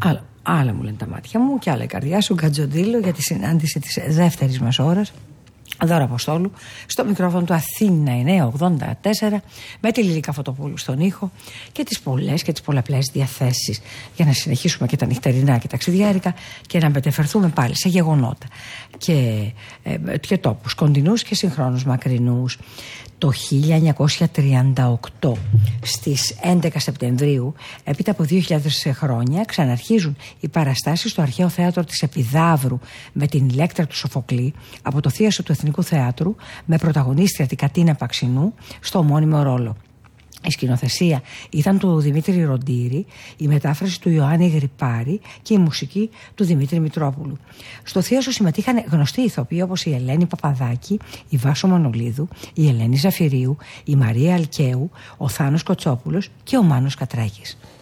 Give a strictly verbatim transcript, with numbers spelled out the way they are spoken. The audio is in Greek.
Άλλα, άλλα μου λένε τα μάτια μου και άλλα η καρδιά σου. Γκατζοντήλο για τη συνάντηση της δεύτερης μας ώρας. Δώρα Αποστόλου, στο μικρόφωνο του Αθήνα εννιακόσια ογδόντα τέσσερα, με τη Λιλίκα Φωτοπούλου στον ήχο και τις πολλές και τις πολλαπλές διαθέσεις για να συνεχίσουμε και τα νυχτερινά και ταξιδιάρικα και να μεταφερθούμε πάλι σε γεγονότα και, ε, και τόπους κοντινούς και συγχρόνους μακρινούς. Το χίλια εννιακόσια τριάντα οκτώ στις έντεκα Σεπτεμβρίου, έπειτα από δύο χιλιάδες χρόνια, ξαναρχίζουν οι παραστάσεις στο Αρχαίο Θέατρο της Επιδαύρου με την Ηλέκτρα του Σοφοκλή από το Θίασο του Εθνικού Θεάτρου, με πρωταγωνίστρια την Κατίνα Παξινού στο ομώνυμο ρόλο. Η σκηνοθεσία ήταν του Δημήτρη Ροντήρη, η μετάφραση του Ιωάννη Γρυπάρη και η μουσική του Δημήτρη Μητρόπουλου. Στο θίασο συμμετείχαν γνωστοί ηθοποιοί όπως η Ελένη Παπαδάκη, η Βάσο Μανολίδου, η Ελένη Ζαφυρίου, η Μαρία Αλκαίου, ο Θάνος Κοτσόπουλος και ο Μάνος Κατράκης.